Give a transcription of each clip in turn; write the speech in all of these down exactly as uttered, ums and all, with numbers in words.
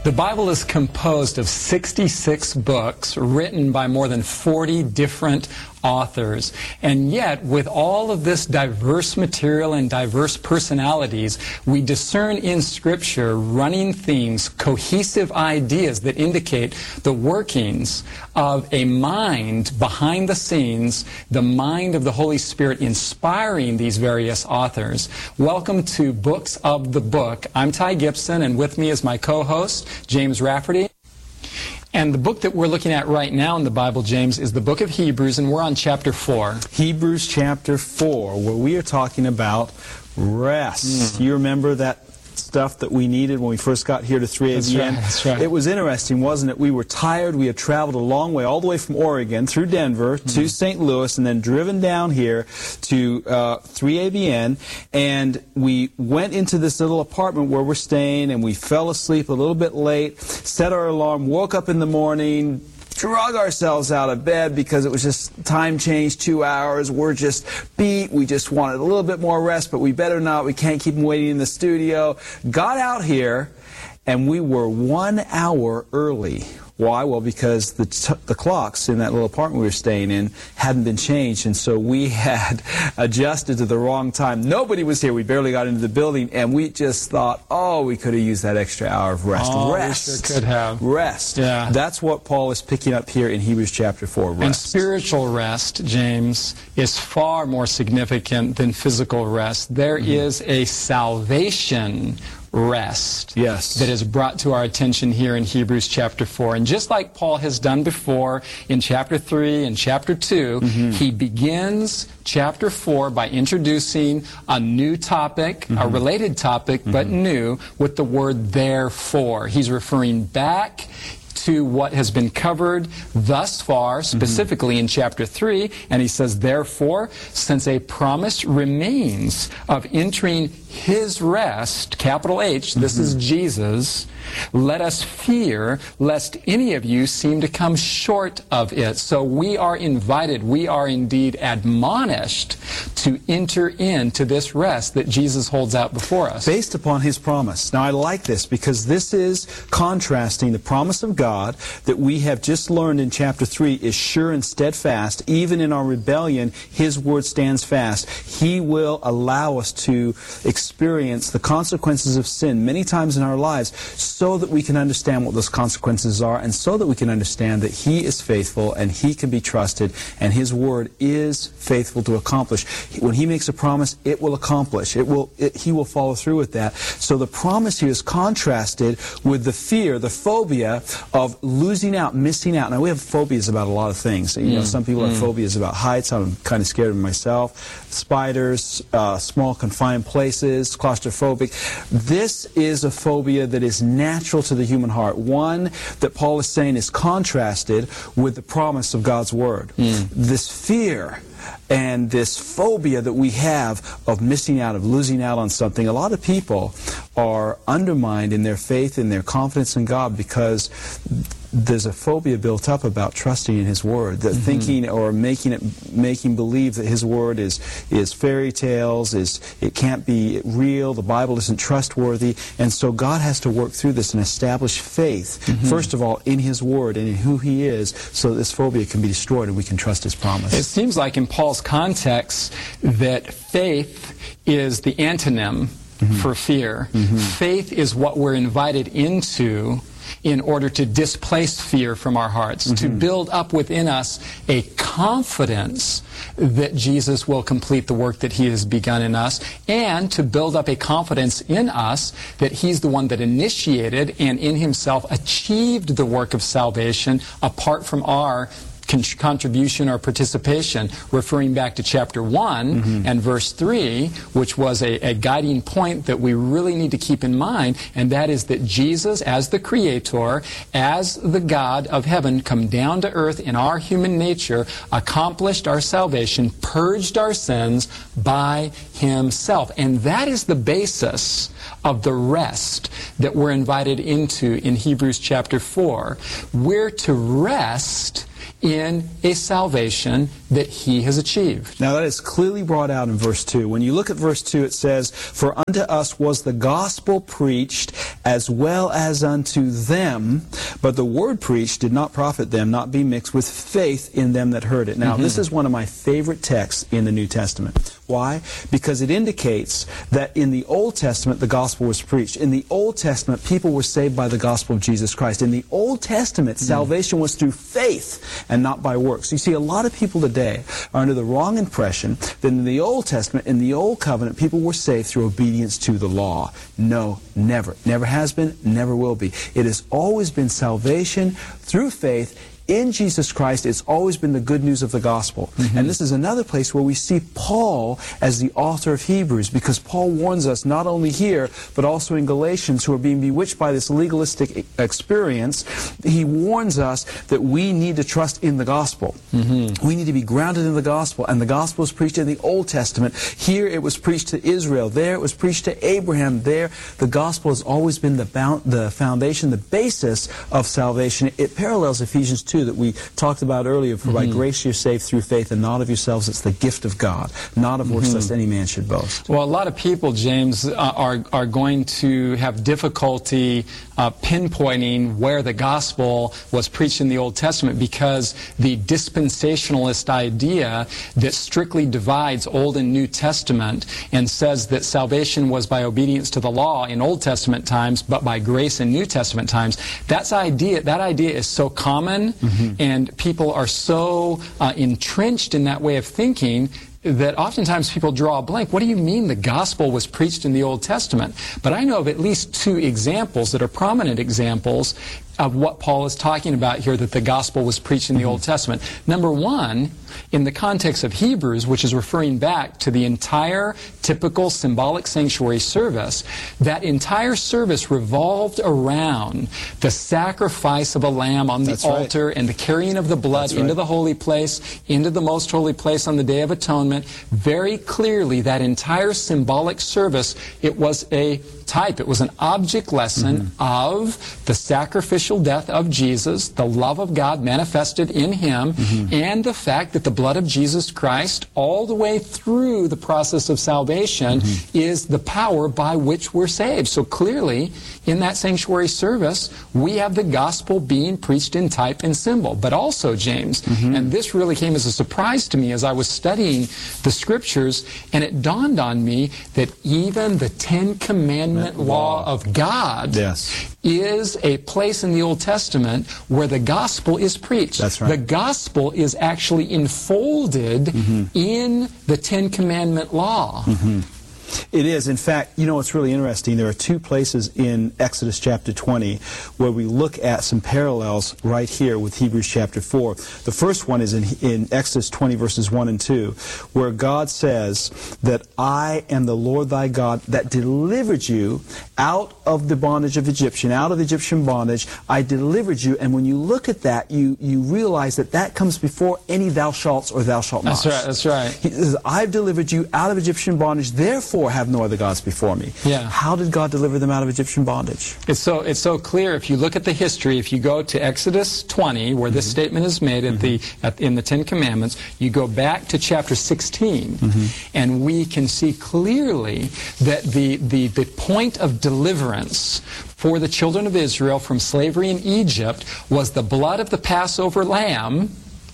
The Bible is composed of sixty-six books written by more than forty different authors. And yet, with all of this diverse material and diverse personalities, we discern in Scripture running themes, cohesive ideas that indicate the workings of a mind behind the scenes, the mind of the Holy Spirit inspiring these various authors. Welcome to Books of the Book. I'm Ty Gibson, and with me is my co-host, James Rafferty. And the book that we're looking at right now in the Bible, James, is the book of Hebrews, and we're on chapter four. Hebrews chapter four, where we are talking about rest. Mm. You remember that stuff that we needed when we first got here to three A B N? That's right, that's right. It was interesting, wasn't it? We were tired. We had traveled a long way, all the way from Oregon through Denver mm. to Saint Louis, and then driven down here to uh, three A B N. And we went into this little apartment where we're staying, and we fell asleep a little bit late, set our alarm, woke up in the morning, drug ourselves out of bed because it was just time change, two hours. We're just beat. We just wanted a little bit more rest, but we better not. We can't keep them waiting in the studio. Got out here, and we were one hour early. Why? Well, because the, t the clocks in that little apartment we were staying in hadn't been changed, and so we had adjusted to the wrong time. Nobody was here. We barely got into the building, and we just thought, oh, we could have used that extra hour of rest. Oh, rest. we sure could have. Rest. Yeah. That's what Paul is picking up here in Hebrews chapter four, rest. And spiritual rest, James, is far more significant than physical rest. There mm-hmm. is a salvation rest yes. that is brought to our attention here in Hebrews chapter four. And just like Paul has done before in chapter three and chapter two, mm-hmm. he begins chapter four by introducing a new topic, mm-hmm. a related topic, mm-hmm. but new, with the word therefore. He's referring back to what has been covered thus far, specifically mm-hmm. in chapter three, and he says, therefore, since a promise remains of entering his rest, capital H, this mm-hmm. is Jesus, let us fear lest any of you seem to come short of it. So we are invited, we are indeed admonished to enter into this rest that Jesus holds out before us. Based upon his promise. Now I like this because this is contrasting the promise of God that we have just learned in chapter three is sure and steadfast. Even in our rebellion, his word stands fast. He will allow us to experience the consequences of sin many times in our lives so that we can understand what those consequences are, and so that we can understand that he is faithful and he can be trusted, and his word is faithful to accomplish. When he makes a promise, it will accomplish. It will. It, he will follow through with that. So the promise here is contrasted with the fear, the phobia of losing out, missing out. Now we have phobias about a lot of things. You know, mm. some people mm. have phobias about heights. I'm kind of scared of myself. Spiders, uh, small confined places, claustrophobic. This is a phobia that is natural to the human heart. One that Paul is saying is contrasted with the promise of God's word. Mm. This fear and this phobia that we have of missing out, of losing out on something. A lot of people are undermined in their faith and their confidence in God because there's a phobia built up about trusting in his word, that mm-hmm. thinking or making it, making believe that his word is is fairy tales, is it can't be real, the Bible isn't trustworthy, and so God has to work through this and establish faith, mm-hmm. first of all, in his word and in who he is, so that this phobia can be destroyed and we can trust his promise. It seems like in Paul's context that faith is the antonym mm-hmm. for fear. Mm-hmm. Faith is what we're invited into in order to displace fear from our hearts, mm-hmm. to build up within us a confidence that Jesus will complete the work that he has begun in us, and to build up a confidence in us that he's the one that initiated and in himself achieved the work of salvation apart from our contribution or participation, referring back to chapter one mm-hmm. and verse three, which was a, a guiding point that we really need to keep in mind, and that is that Jesus, as the Creator, as the God of heaven, come down to earth in our human nature, accomplished our salvation, purged our sins by himself. And that is the basis of the rest that we're invited into in Hebrews chapter four. We're to rest in a salvation that he has achieved. Now that is clearly brought out in verse two. When you look at verse two, it says, "For unto us was the gospel preached as well as unto them, but the word preached did not profit them, not be mixed with faith in them that heard it." Now, mm-hmm. this is one of my favorite texts in the New Testament. Why? Because it indicates that in the Old Testament, the gospel was preached. In the Old Testament, people were saved by the gospel of Jesus Christ. In the Old Testament, mm-hmm. salvation was through faith and not by works. You see, a lot of people today are under the wrong impression that in the Old Testament, in the Old Covenant, people were saved through obedience to the law. No, never. Never has been, never will be. It has always been salvation through faith in Jesus Christ. It's always been the good news of the gospel. Mm-hmm. And this is another place where we see Paul as the author of Hebrews, because Paul warns us not only here, but also in Galatians, who are being bewitched by this legalistic experience. He warns us that we need to trust in the gospel. Mm-hmm. We need to be grounded in the gospel. And the gospel was preached in the Old Testament. Here it was preached to Israel. There it was preached to Abraham. There the gospel has always been the, bound, the foundation, the basis of salvation. It parallels Ephesians two that we talked about earlier, for mm-hmm. by grace you're saved through faith, and not of yourselves, it's the gift of God, not of works, mm-hmm. lest any man should boast. Well, a lot of people, James, uh, are, are going to have difficulty uh, pinpointing where the gospel was preached in the Old Testament, because the dispensationalist idea that strictly divides Old and New Testament and says that salvation was by obedience to the law in Old Testament times, but by grace in New Testament times, that's idea, that idea is so common. Mm-hmm. And people are so uh, entrenched in that way of thinking that oftentimes people draw a blank. What do you mean the gospel was preached in the Old Testament? But I know of at least two examples that are prominent examples of what Paul is talking about here, that the gospel was preached in the mm-hmm. Old Testament. Number one, in the context of Hebrews, which is referring back to the entire typical symbolic sanctuary service, that entire service revolved around the sacrifice of a lamb on the That's altar right. and the carrying of the blood That's into right. the holy place, into the most holy place on the Day of Atonement. Very clearly, that entire symbolic service, it was a type, it was an object lesson mm-hmm. of the sacrificial death of Jesus, the love of God manifested in Him, mm-hmm. and the fact that the blood of Jesus Christ, all the way through the process of salvation, mm-hmm. is the power by which we're saved. So clearly, in that sanctuary service, we have the gospel being preached in type and symbol. But also, James, mm-hmm. and this really came as a surprise to me as I was studying the Scriptures, and it dawned on me that even the Ten Commandments law of God yes. is a place in the Old Testament where the gospel is preached. That's right. The gospel is actually enfolded mm-hmm. in the Ten Commandment law. Mm-hmm. It is. In fact, you know, it's really interesting. There are two places in Exodus chapter twenty where we look at some parallels right here with Hebrews chapter four. The first one is in, in Exodus twenty, verses one and two, where God says that I am the Lord thy God that delivered you out of the bondage of Egyptian, out of Egyptian bondage. I delivered you. And when you look at that, you, you realize that that comes before any thou shalts or thou shalt not. That's right. That's right. He says, I've delivered you out of Egyptian bondage, therefore have no other gods before me. Yeah. How did God deliver them out of Egyptian bondage? It's so it's so clear. If you look at the history, if you go to Exodus twenty, where mm-hmm. this statement is made at mm-hmm. the at, in the Ten Commandments, you go back to chapter sixteen, mm-hmm. and we can see clearly that the, the, the point of deliverance for the children of Israel from slavery in Egypt was the blood of the Passover lamb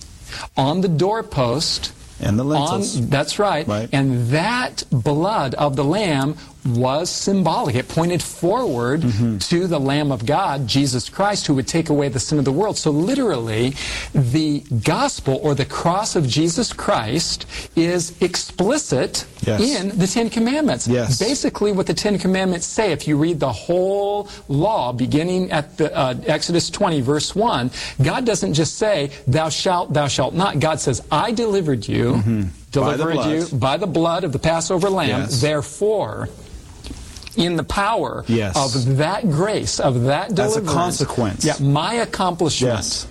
on the doorpost. And the lentils. On, that's right. right. And that blood of the lamb was symbolic. It pointed forward mm-hmm. to the Lamb of God, Jesus Christ, who would take away the sin of the world. So literally, the gospel or the cross of Jesus Christ is explicit yes. in the Ten Commandments. Yes. Basically, what the Ten Commandments say, if you read the whole law, beginning at the, uh, Exodus twenty, verse one, God doesn't just say, thou shalt, thou shalt not. God says, I delivered you, mm-hmm. delivered by you by the blood of the Passover lamb, yes. therefore, in the power yes. of that grace, of that deliverance. As a consequence. Yeah, my accomplishment. Yes.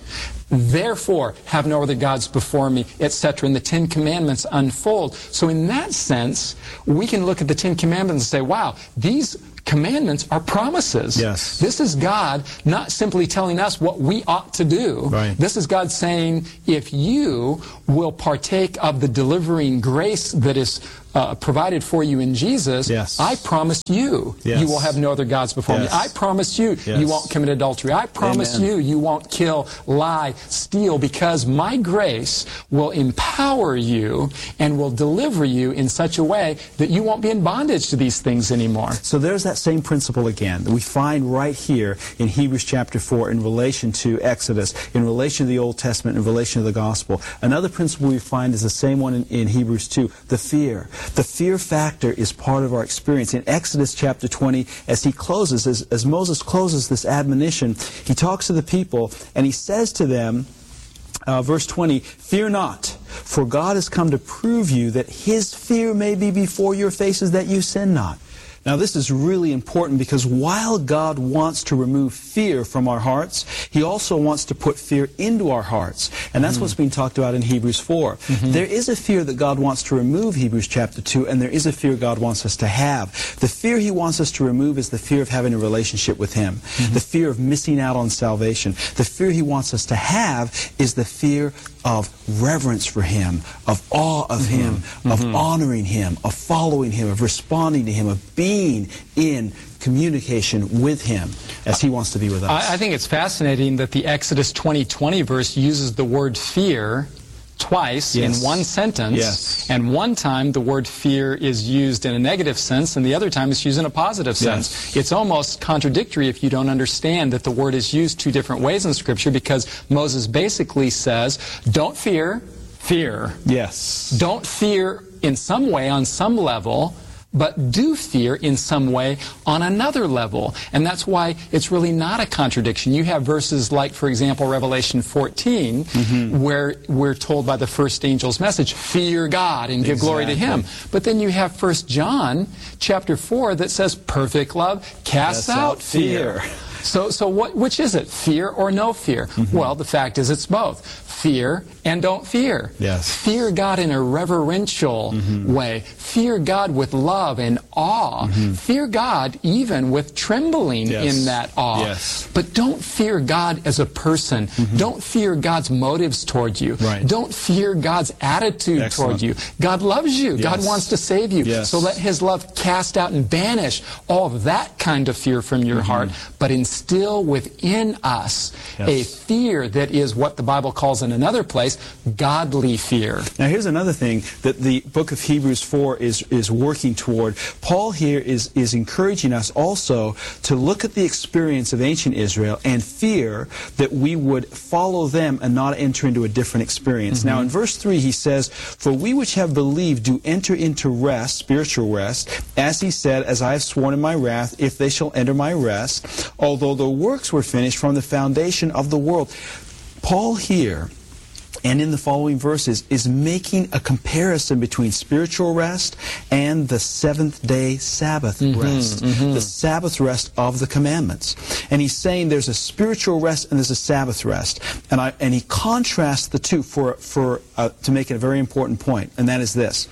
therefore have no other gods before me, et cetera. And the Ten Commandments unfold. So in that sense, we can look at the Ten Commandments and say, wow, these commandments are promises. Yes. This is God not simply telling us what we ought to do. Right. This is God saying, if you will partake of the delivering grace that is uh, provided for you in Jesus, yes. I promise you, yes. you will have no other gods before yes. me. I promise you, yes. you won't commit adultery. I promise Amen. you, you won't kill, lie, steal, because my grace will empower you and will deliver you in such a way that you won't be in bondage to these things anymore. So there's that same principle again that we find right here in Hebrews chapter four in relation to Exodus, in relation to the Old Testament, in relation to the gospel. Another principle we find is the same one in, in Hebrews two, the fear. The fear factor is part of our experience. In Exodus chapter twenty, as he closes, as, as Moses closes this admonition, he talks to the people and he says to them, uh, verse twenty, fear not, for God has come to prove you that his fear may be before your faces, that you sin not. Now this is really important because while God wants to remove fear from our hearts, he also wants to put fear into our hearts. And that's mm. what's being talked about in Hebrews four. Mm-hmm. There is a fear that God wants to remove, Hebrews chapter two, and there is a fear God wants us to have. The fear he wants us to remove is the fear of having a relationship with him, mm-hmm. the fear of missing out on salvation. The fear he wants us to have is the fear of reverence for him, of awe of mm-hmm. him, mm-hmm. of honoring him, of following him, of responding to him, of being in communication with him as he wants to be with us. I, I think it's fascinating that the Exodus twenty twenty verse uses the word fear twice yes. in one sentence, yes. and one time the word fear is used in a negative sense, and the other time it's used in a positive sense. Yes. It's almost contradictory if you don't understand that the word is used two different ways in Scripture, because Moses basically says, don't fear, fear. Yes. Don't fear in some way, on some level, but do fear in some way on another level. And that's why it's really not a contradiction. You have verses like, for example, Revelation fourteen, mm-hmm. where we're told by the first angel's message, fear God and give exactly. glory to him. But then you have First John chapter four that says, perfect love casts That's out, out fear. fear. So, so what, which is it, fear or no fear? Mm-hmm. Well, the fact is it's both. Fear and don't fear. Yes. Fear God in a reverential mm-hmm. way. Fear God with love and awe. Mm-hmm. Fear God even with trembling yes. in that awe. Yes. But don't fear God as a person. Mm-hmm. Don't fear God's motives toward you. Right. Don't fear God's attitude Excellent. toward you. God loves you. Yes. God wants to save you. Yes. So let his love cast out and banish all of that kind of fear from your mm-hmm. heart, but instill within us yes. a fear that is what the Bible calls in another place, godly fear. Now here's another thing that the book of Hebrews four is, is working toward. Paul here is, is encouraging us also to look at the experience of ancient Israel and fear that we would follow them and not enter into a different experience. Mm-hmm. Now in verse three he says, for we which have believed do enter into rest, spiritual rest, as he said, as I have sworn in my wrath, if they shall enter my rest, although the works were finished from the foundation of the world. Paul here, and in the following verses, is making a comparison between spiritual rest and the seventh day Sabbath mm-hmm, rest, mm-hmm. the Sabbath rest of the commandments. And he's saying there's a spiritual rest and there's a Sabbath rest. And I and he contrasts the two for for uh, to make it a very important point, and that is this: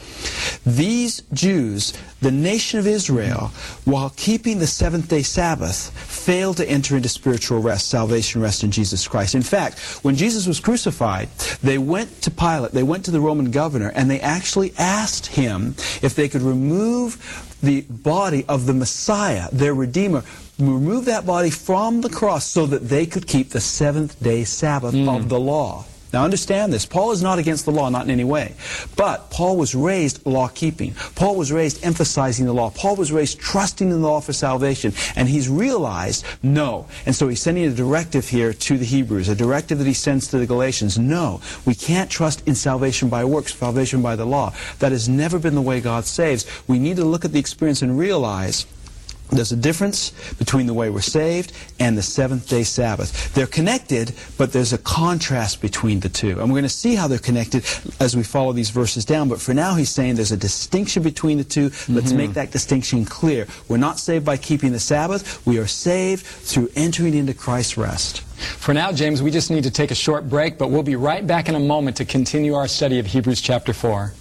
these Jews, the nation of Israel, while keeping the seventh day Sabbath, failed to enter into spiritual rest, salvation rest in Jesus Christ. In fact, when Jesus was crucified, they went to Pilate, they went to the Roman governor, and they actually asked him if they could remove the body of the Messiah, their Redeemer, remove that body from the cross so that they could keep the seventh day Sabbath mm. of the law. Now understand this, Paul is not against the law, not in any way. But Paul was raised law-keeping. Paul was raised emphasizing the law. Paul was raised trusting in the law for salvation. And he's realized, no. And so he's sending a directive here to the Hebrews, a directive that he sends to the Galatians. No, we can't trust in salvation by works, salvation by the law. That has never been the way God saves. We need to look at the experience and realize There's a difference between the way we're saved and the seventh-day Sabbath. They're connected, but there's a contrast between the two. And we're going to see how they're connected as we follow these verses down. But for now, he's saying there's a distinction between the two. Let's mm-hmm. make that distinction clear. We're not saved by keeping the Sabbath. We are saved through entering into Christ's rest. For now, James, we just need to take a short break, but we'll be right back in a moment to continue our study of Hebrews chapter four.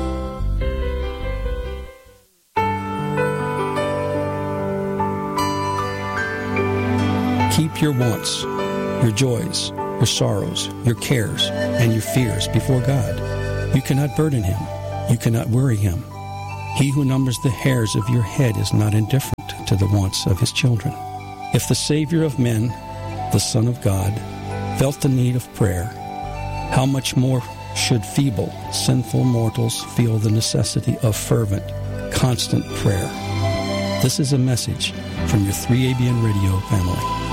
Keep your wants, your joys, your sorrows, your cares, and your fears before God. You cannot burden him. You cannot worry him. He who numbers the hairs of your head is not indifferent to the wants of his children. If the Savior of men, the Son of God, felt the need of prayer, how much more should feeble, sinful mortals feel the necessity of fervent, constant prayer? This is a message from your three A B N Radio family.